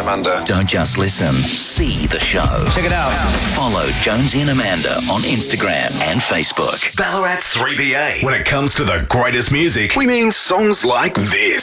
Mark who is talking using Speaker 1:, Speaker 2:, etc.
Speaker 1: Amanda.
Speaker 2: Don't just listen, see the show.
Speaker 3: Check it out.
Speaker 2: Follow Jonesy and Amanda on Instagram and Facebook.
Speaker 1: Ballarat's 3BA. When it comes to the greatest music, we mean songs like this.